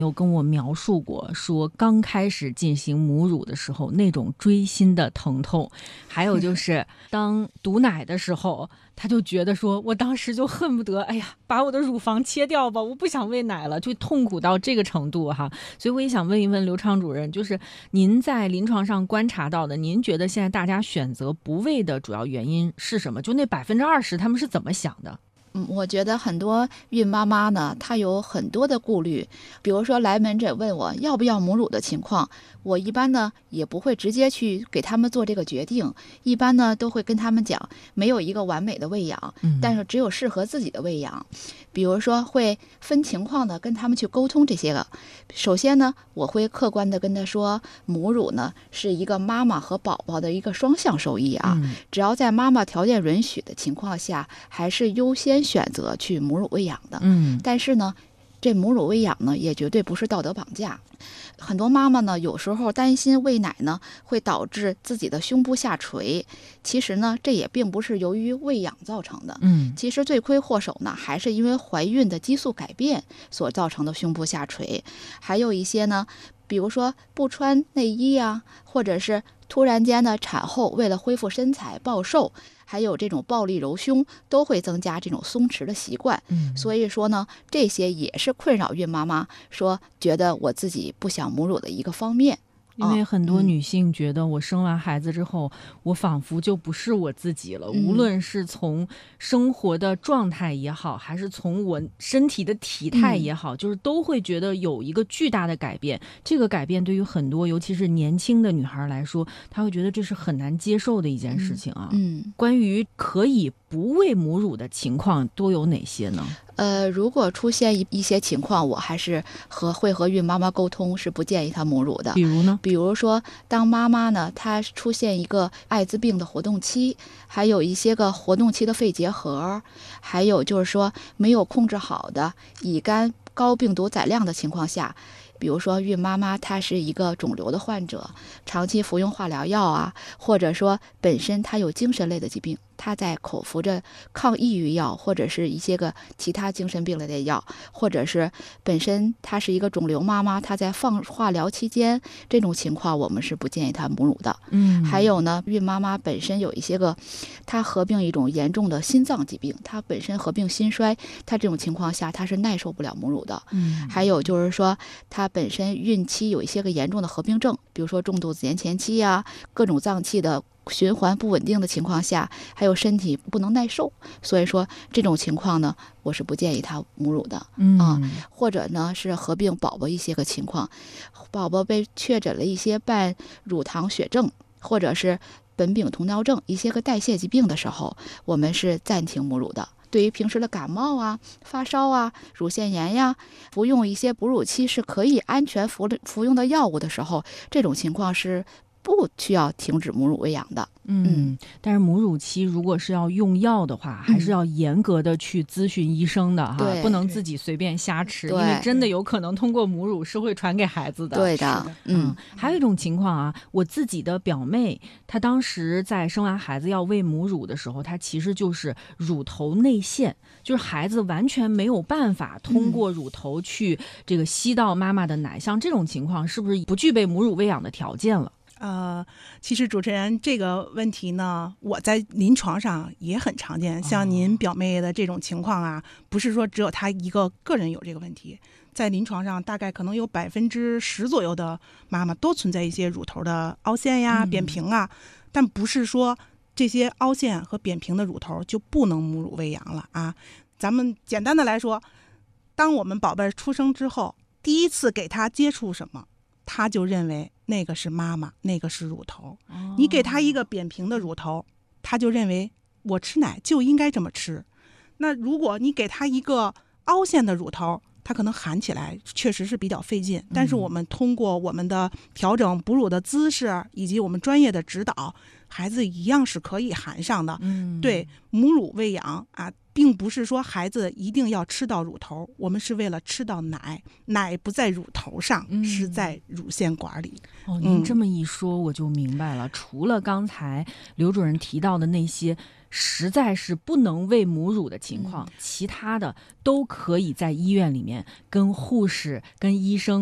有跟我描述过，说刚开始进行母乳的时候那种锥心的疼痛，还有就是当堵奶的时候，他就觉得说我当时就恨不得，哎呀，把我的乳房切掉吧，我不想喂奶了，就痛苦到这个程度哈。所以我也想问一问刘畅主任，就是您在临床上观察到的，您觉得现在大家选择不喂的主要原因是什么？就那20%他们是怎么想的？ 我觉得很多孕妈妈呢，她有很多的顾虑，比如说来门诊问我要不要母乳的情况，我一般呢也不会直接去给他们做这个决定，一般呢都会跟他们讲，没有一个完美的喂养，但是只有适合自己的喂养。比如说会分情况的跟他们去沟通这些个。首先呢，我会客观的跟他说，母乳呢是一个妈妈和宝宝的一个双向受益啊，只要在妈妈条件允许的情况下，还是优先选择去母乳喂养的。但是呢，这母乳喂养呢也绝对不是道德绑架。很多妈妈呢有时候担心喂奶呢会导致自己的胸部下垂，其实呢这也并不是由于喂养造成的。其实罪魁祸首呢还是因为怀孕的激素改变所造成的胸部下垂。还有一些呢，比如说不穿内衣啊，或者是突然间的产后为了恢复身材暴瘦，还有这种暴力揉胸，都会增加这种松弛的习惯。所以说呢，这些也是困扰孕妈妈说觉得我自己不想母乳的一个方面。 因为很多女性觉得我生完孩子之后，我仿佛就不是我自己了，无论是从生活的状态也好，还是从我身体的体态也好，就是都会觉得有一个巨大的改变。这个改变对于很多尤其是年轻的女孩来说，她会觉得这是很难接受的一件事情啊。关于可以不喂母乳的情况都有哪些呢？ 如果出现一些情况，我还是会和孕妈妈沟通，是不建议她母乳的。 比如呢？ 比如说，当妈妈呢，她出现一个艾滋病的活动期，还有一些个活动期的肺结核，还有就是说没有控制好的乙肝高病毒载量的情况下，比如说孕妈妈她是一个肿瘤的患者，长期服用化疗药啊，或者说本身她有精神类的疾病，她在口服着抗抑郁药或者是一些个其他精神病类的药，或者是本身她是一个肿瘤妈妈，她在放化疗期间，这种情况我们是不建议她母乳的。还有呢，孕妈妈本身有一些个她合并一种严重的心脏疾病，她本身合并心衰，她这种情况下她是耐受不了母乳的。还有就是说她本身孕期有一些个严重的合并症，比如说重度子痫前期啊，各种脏器的循环不稳定的情况下，还有身体不能耐受，所以说这种情况呢，我是不建议她母乳的。或者呢是合并宝宝一些个情况，宝宝被确诊了一些半乳糖血症，或者是苯丙酮尿症一些个代谢疾病的时候，我们是暂停母乳的。对于平时的感冒啊、发烧啊、乳腺炎呀，服用一些哺乳期是可以安全服用的药物的时候，这种情况是不需要停止母乳喂养的。 但是母乳期如果是要用药的话，还是要严格的去咨询医生的哈，不能自己随便瞎吃，因为真的有可能通过母乳是会传给孩子的。 对的。 还有一种情况啊，我自己的表妹，她当时在生完孩子要喂母乳的时候，她其实就是乳头内陷，就是孩子完全没有办法通过乳头去这个吸到妈妈的奶，像这种情况是不是不具备母乳喂养的条件了？ 其实主持人这个问题呢，我在临床上也很常见。像您表妹的这种情况啊，不是说只有她一个人有这个问题，在临床上大概可能有10%左右的妈妈都存在一些乳头的凹陷呀、扁平啊，但不是说这些凹陷和扁平的乳头就不能母乳喂养了啊。咱们简单的来说，当我们宝贝出生之后，第一次给他接触什么，他就认为那个是妈妈，那个是乳头。你给他一个扁平的乳头，他就认为我吃奶就应该这么吃。那如果你给他一个凹陷的乳头，他可能含起来确实是比较费劲，但是我们通过我们的调整哺乳的姿势以及我们专业的指导，孩子一样是可以含上的。对母乳喂养啊， 并不是说孩子一定要吃到乳头，我们是为了吃到奶，奶不在乳头上，是在乳腺管里。 您这么一说我就明白了，除了刚才刘主任提到的那些实在是不能喂母乳的情况，其他的都可以在医院里面跟护士、跟医生